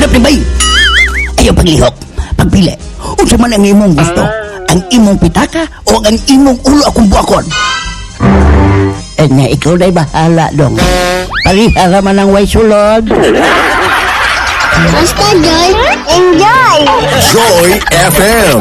Matibay! Ayaw paglihok, pagpili. Unsa man ang imong gusto? Ang imong pitaka o ang imong ulo akong buakon? Nga, ikaw na'y bahala dong. Parihara man ang way sulod. Basta Joy, enjoy! Joy FM.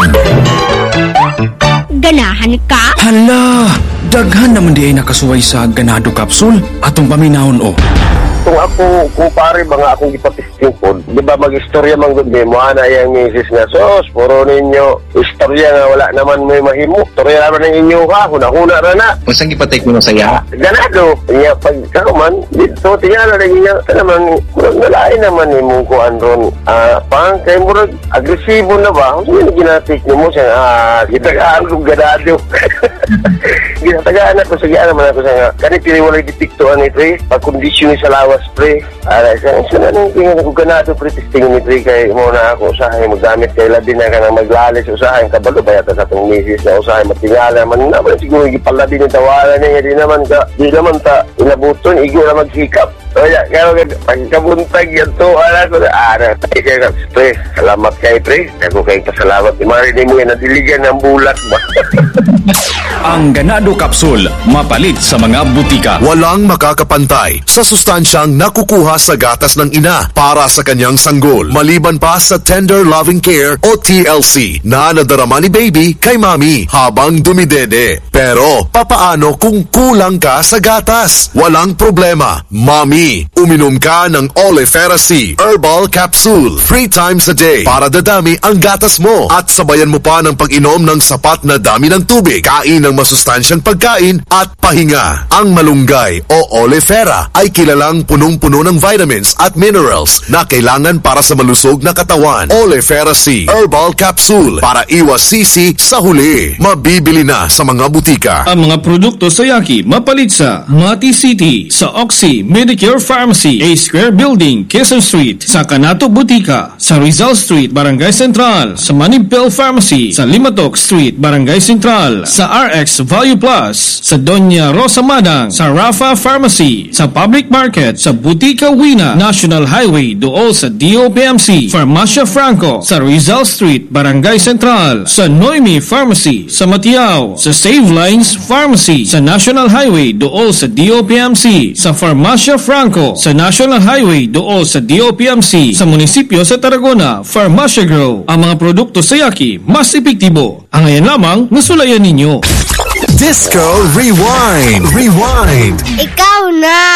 Ganahan ka? Hala, daghan naman di ay nakasuway sa ganado capsule atong paminahon o. Kung ako, kumpare, mga akong ipatisting po, di ba mag-istorya man gud mo, ana yung misis nga, sos, puro ninyo, istorya nga wala naman may mahimo. Istorya naman ng inyo ha, huna-huna na na. Masang ipatake mo na saya? Ganado. Niya, pag karuman, dito, tingnan na rin niya, naman, nalain naman ni mong kuhan ron. Pang, kayo mo rin, agresibo na ba? Kung sino ginatik niyo mo siya, gitagaan kong ganado. Ginatagaan ako, sagyaan naman ako sa kanit piniwalay detiktuan ni Pre, pag-kondisyon ni sa lawas, Pre. Isa na nang tingin ako ganado, Pre, testingin ni Pre, kay muna ako usahay, magdamit kay labi na ka nang maglalis usahay, kabalo ba yata sa itong misis na usahay, matingala naman siguro ipalabi ni tawanan niya, di naman ta inabuton, igo na maghikap. Kaya pagkabuntag yan to, ko na, Pre, salamat kay Pre, ako kayo pasalamat, marinig mo yan, nadiligan ng bulat ba? Ang ganado capsule, mapalit sa mga butika. Walang makakapantay sa sustansyang nakukuha sa gatas ng ina para sa kanyang sanggol. Maliban pa sa Tender Loving Care o TLC na nadarama ni baby kay mami habang dumidede. Pero papaano kung kulang ka sa gatas? Walang problema. Mami, uminom ka ng Oleifera C Herbal Capsule 3 times a day para dadami ang gatas mo at sabayan mo pa ng pag-inom ng sapat na dami ng tubig, kain ng masustansyang pagkain at pahinga. Ang malunggay o Oleifera ay kilalang punong-puno ng vitamins at minerals na kailangan para sa malusog na katawan. Oleifera C Herbal Capsule para iwas sisi sa huli. Mabibili na sa mga butika. Ang mga produkto sa Yaki mapalit sa Mati City, sa Oxy Medicare Pharmacy, A Square Building, Quezon Street, sa Canato Butika, sa Rizal Street, Barangay Central, sa Manibel Pharmacy, sa Limatok Street, Barangay Central, sa RX Value Plus, sa Doña Rosa Madang, sa Rafa Pharmacy, sa Public Market, sa Butika Wina, National Highway, dool sa DOPMC, Farmacia Franco, sa Rizal Street, Barangay Central, sa Noemi Pharmacy, sa Matiao, sa Save Lines Pharmacy, sa National Highway, dool sa DOPMC, sa Farmacia Franco, sa National Highway, dool sa DOPMC, sa munisipyo sa Tarragona, Farmacia Grow. Ang mga produkto sa Yaki, mas epektibo. Ang ngayon lamang, nasulayan ninyo. Disco Rewind. Ikaw na!